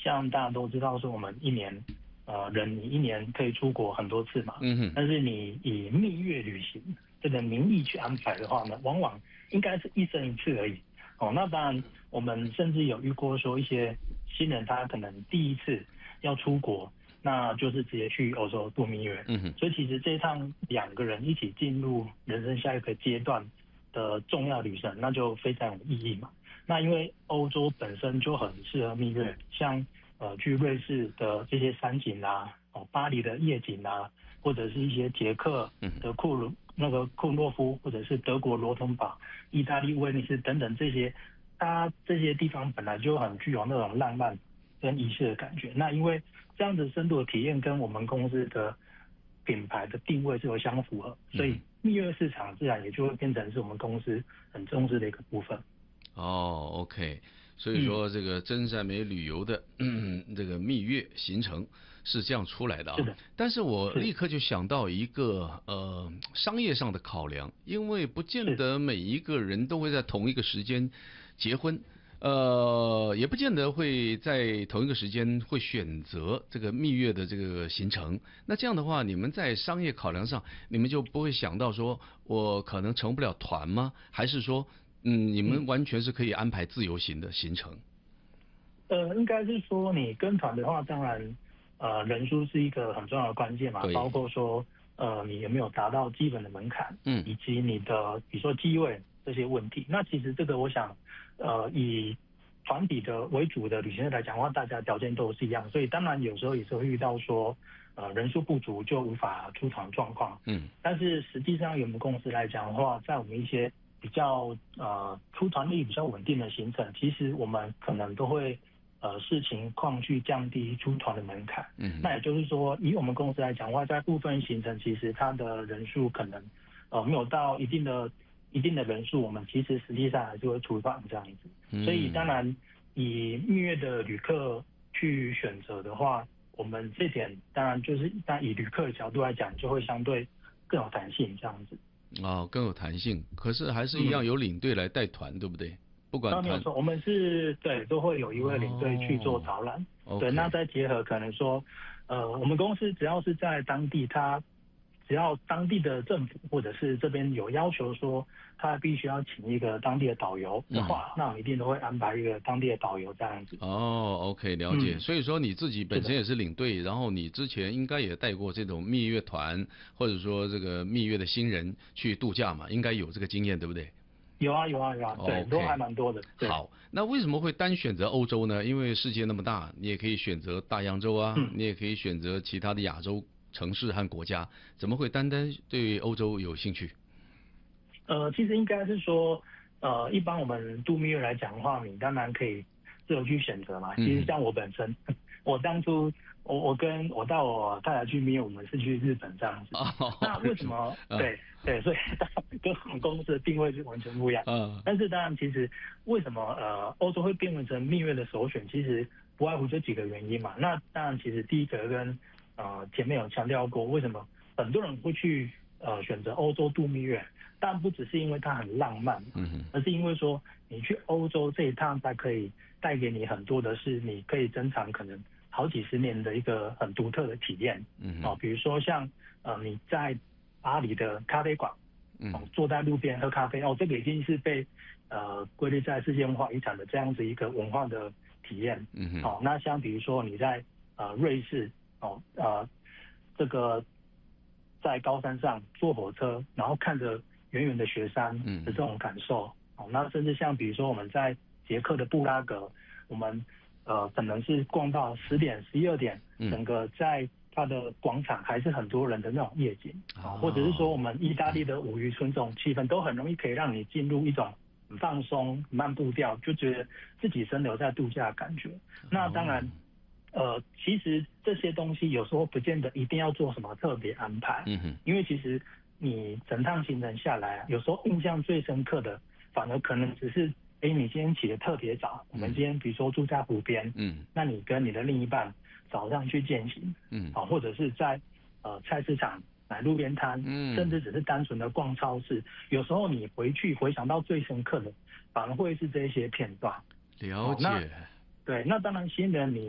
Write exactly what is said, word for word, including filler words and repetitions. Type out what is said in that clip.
像大家都知道说我们一年呃人你一年可以出国很多次嘛， 嗯哼， 但是你以蜜月旅行这个名义去安排的话呢，往往应该是一生一次而已。哦，那当然我们甚至有遇过说一些新人他可能第一次要出国，那就是直接去欧洲度蜜月。 嗯哼， 所以其实这一趟两个人一起进入人生下一个阶段的重要旅程，那就非常有意义嘛。那因为欧洲本身就很适合蜜月，像呃去瑞士的这些山景啊，哦巴黎的夜景啊，或者是一些捷克的库鲁那个库洛夫，或者是德国罗滕堡、意大利威尼斯等等这些，它这些地方本来就很具有那种浪漫跟仪式的感觉。那因为这样子深度的体验跟我们公司的品牌的定位是有相符合，所以蜜月市场自然也就会变成是我们公司很重视的一个部分。 哦，OK，所以说这个真善美旅游的、嗯、这个蜜月行程是这样出来的啊。 是的， 但是我立刻就想到一个呃商业上的考量，因为不见得每一个人都会在同一个时间结婚。呃，也不见得会在同一个时间会选择这个蜜月的这个行程。那这样的话，你们在商业考量上，你们就不会想到说，我可能成不了团吗？还是说，嗯，你们完全是可以安排自由行的行程？ 呃，应该是说你跟团的话，当然，呃，人数是一个很重要的关键嘛， 对， 包括说，呃，你有没有达到基本的门槛， 嗯， 以及你的比如说机位这些问题。那其实这个我想，呃，以团体的为主的旅行社来讲的话，大家条件都是一样，所以当然有时候也是会遇到说，呃，人数不足就无法出团状况。 嗯， 但是实际上，以我们公司来讲的话，在我们一些比较呃出团率比较稳定的行程，其实我们可能都会呃视情况去降低出团的门槛。 嗯， 那也就是说，以我们公司来讲的话，在部分行程其实它的人数可能呃没有到一定的一定的人数，我们其实实际上还是会出团这样子。 嗯， 所以当然以蜜月的旅客去选择的话，我们这点当然就是但以旅客的角度来讲，就会相对更有弹性这样子。 哦，更有弹性，可是还是一样有领队来带团，对不对？不管团， 那没有错，我们是对都会有一位领队去做导览。 哦对， ，OK， 那再结合可能说，呃，我们公司只要是在当地，它只要当地的政府或者是这边有要求说，他必须要请一个当地的导游的话， 嗯， 那我们一定都会安排一个当地的导游这样子。 哦，OK，了解。 嗯， 所以说你自己本身也是领队，然后你之前应该也带过这种蜜月团，或者说这个蜜月的新人去度假嘛，应该有这个经验，对不对？ 有啊有啊有啊，对， OK， 都还蛮多的。 好，那为什么会单选择欧洲呢？因为世界那么大，你也可以选择大洋洲啊， 嗯， 你也可以选择其他的亚洲城市和国家，怎么会单单对欧洲有兴趣？ 呃，其实应该是说，呃，一般我们度蜜月来讲的话，你当然可以自由去选择嘛。 嗯， 其实像我本身，我当初我我跟我带我太太去蜜月，我们是去日本这样子。 哦， 那为什么？对对，所以跟我们公司的定位是完全不一样。 嗯， 但是当然，其实为什么呃欧洲会变为成蜜月的首选，其实不外乎这几个原因嘛。那当然，其实第一个跟呃前面有强调过，为什么很多人会去呃选择欧洲度蜜月，但不只是因为它很浪漫， 嗯， 而是因为说你去欧洲这一趟，它可以带给你很多的是，你可以珍藏可能好几十年的一个很独特的体验。 嗯， 哦，比如说像呃你在巴黎的咖啡馆， 嗯， 哦，坐在路边喝咖啡，哦，这个已经是被呃归类在世界文化遗产的这样子一个文化的体验。 嗯， 哦，那像比如说你在呃瑞士，哦呃这个在高山上坐火车，然后看着远远的雪山的这种感受。哦，那甚至像比如说我们在捷克的布拉格，我们呃可能是逛到十点、十一二点，整个在它的广场还是很多人的那种夜景啊，或者是说我们意大利的五渔村这种气氛，都很容易可以让你进入一种很放松、慢步调，就觉得自己身留在度假的感觉。那当然，呃，其实这些东西有时候不见得一定要做什么特别安排， 嗯哼， 因为其实你整趟行程下来啊，有时候印象最深刻的，反而可能只是，哎，你今天起得特别早，我们今天比如说住在湖边，嗯，那你跟你的另一半早上去健行，嗯，啊，或者是在呃菜市场买路边摊，嗯，甚至只是单纯的逛超市，有时候你回去回想到最深刻的，反而会是这些片段。 了解。 对，那当然新人你